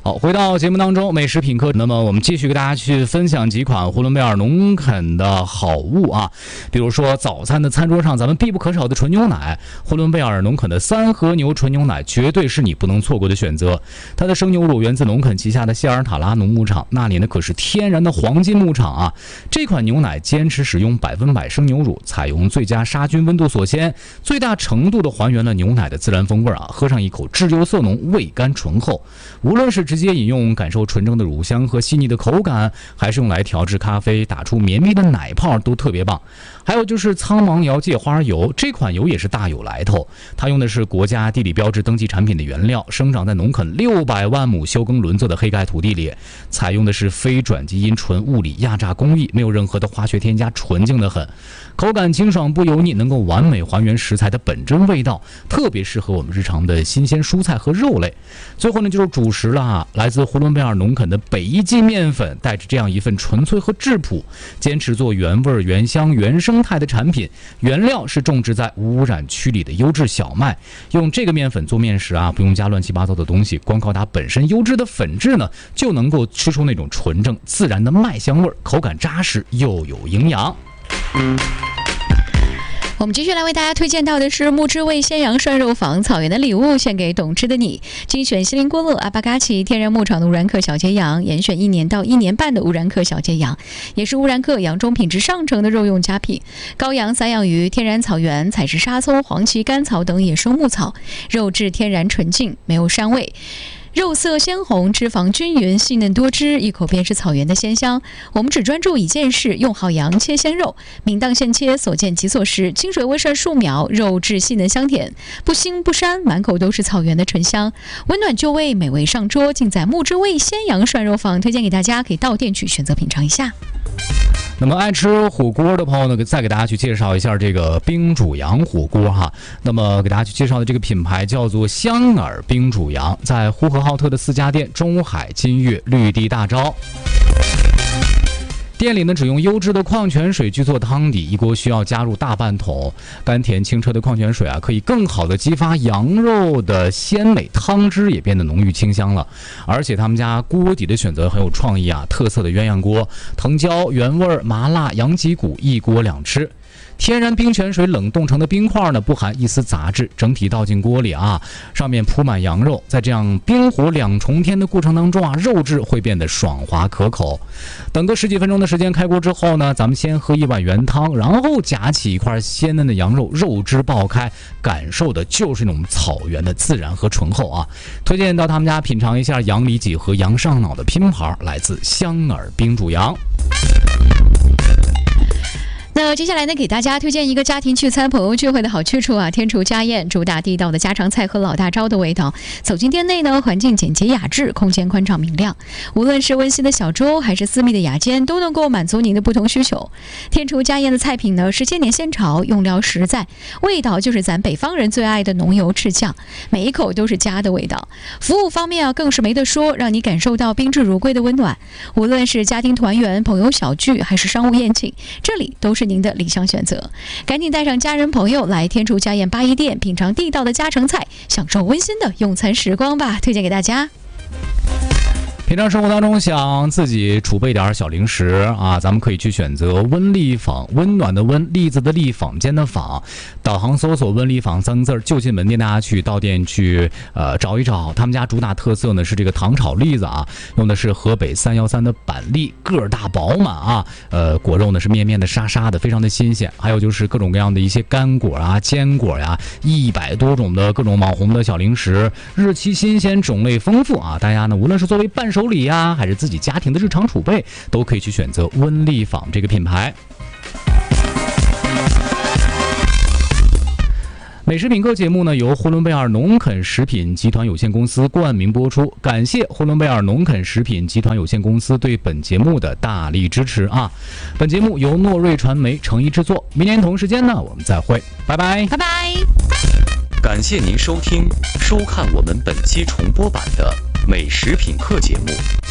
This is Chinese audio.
好，回到节目当中，美食品客，那么我们继续给大家去分享几款呼伦贝尔农垦的好物啊，比如说早餐的餐桌上咱们必不可少的纯牛奶，呼伦贝尔农垦的三和牛纯牛奶绝对是你不能错过的选择。它的生牛乳源自农垦旗下的谢尔塔拉农牧场，那里呢可是天然的黄金牧场啊。这款牛奶坚持使用100%生牛乳，采用最佳杀菌温度锁鲜，最大程度的还原了牛奶的自然风味啊，喝上一口质优色浓，味甘醇厚。无论是直接饮用感受纯正的乳香和细腻的口感，还是用来调制咖啡打出绵密的奶泡都特别棒。还有就是苍芒摇芥花油，这款油也是大有来头，它用的是国家地理标志登记产品的原料，生长在农垦600万亩休耕轮作的黑盖土地里，采用的是非转基因纯物理压榨工艺，没有任何的化学添加，纯净的很，口感清爽不油腻，能够完美还原食材的本真味道，特别适合我们日常的新鲜蔬菜和肉类。最后呢就是主食了啊，来自呼伦贝尔农垦的北一记面粉，带着这样一份纯粹和质朴，坚持做原味原香原生态的产品，原料是种植在无污染区里的优质小麦，用这个面粉做面食啊，不用加乱七八糟的东西，光靠它本身优质的粉质呢，就能够吃出那种纯正自然的麦香味，口感扎实又有营养。 我们继续来为大家推荐到的是木之味鲜羊涮肉坊，草原的礼物献给懂吃的你，精选锡林郭勒阿巴嘎奇天然牧场的乌兰克小节羊，严选1年到1年半的乌兰克小节羊，也是乌兰克羊中品质上乘的肉用佳品。羔羊散养于天然草原，采食沙葱、黄芪、甘草等野生牧草，肉质天然纯净，没有膻味。肉色鲜红，脂肪均匀，细嫩多汁，一口便是草原的鲜香。我们只专注一件事，用好羊切鲜肉，明当现切，所见即所食，清水微涮数秒，肉质细嫩香甜，不腥不膻，满口都是草原的醇香，温暖就味，美味上桌，尽在木之味鲜羊涮肉坊，推荐给大家，可以到店去选择品尝一下。 那么爱吃火锅的朋友呢，再给大家去介绍一下这个冰煮羊火锅哈。那么给大家去介绍的这个品牌叫做香耳冰煮羊，在呼和浩特的4家店，中海、金悦、绿地、大招。店里呢只用优质的矿泉水去做汤底，一锅需要加入大半桶，甘甜清澈的矿泉水啊，可以更好的激发羊肉的鲜美，汤汁也变得浓郁清香了。而且他们家锅底的选择很有创意啊，特色的鸳鸯锅，藤椒、原味、麻辣、羊脊骨，一锅两吃。天然冰泉水冷冻成的冰块呢，不含一丝杂质，整体倒进锅里啊，上面铺满羊肉，在这样冰火2重天的过程当中啊，肉质会变得爽滑可口。等个10几分钟的时间，开锅之后呢，咱们先喝一碗原汤，然后夹起一块鲜嫩的羊肉，肉汁爆开，感受的就是那种草原的自然和醇厚啊。推荐到他们家品尝一下羊里脊和羊上脑的拼盘，来自香耳冰煮羊。 那接下来呢，给大家推荐一个家庭聚餐、朋友聚会的好去处啊！天厨家宴主打地道的家常菜和老大招的味道。走进店内呢，环境简洁雅致，空间宽敞明亮。无论是温馨的小桌，还是私密的雅间，都能够满足您的不同需求。天厨家宴的菜品呢，是千年现炒，用料实在，味道就是咱北方人最爱的浓油赤酱，每一口都是家的味道。服务方面啊，更是没得说，让你感受到宾至如归的温暖。无论是家庭团圆、朋友小聚，还是商务宴请，这里都是您的理想选择。赶紧带上家人朋友来天厨家宴8一店，品尝地道的家常菜，享受温馨的用餐时光吧！推荐给大家。 平常生活当中想自己储备点小零食啊，咱们可以去选择温丽坊，温暖的温，栗子的栗，坊间的坊。导航搜索温丽坊3个字，就近门店，大家去到店去找一找。他们家主打特色呢是这个糖炒栗子啊，用的是河北313的板栗，个儿大饱满啊，果肉呢是面面的沙沙的，非常的新鲜。还有就是各种各样的一些干果啊、坚果呀，100多种的各种网红的小零食，日期新鲜，种类丰富啊。大家呢无论是作为伴手礼呀，还是自己家庭的日常储备，都可以去选择温丽坊这个品牌。美食品客节目呢，由呼伦贝尔农垦食品集团有限公司冠名播出，感谢呼伦贝尔农垦食品集团有限公司对本节目的大力支持啊！本节目由诺瑞传媒诚意制作，明年同时间呢，我们再会，拜拜， 拜拜。 感谢您收看我们本期重播版的美食品客节目。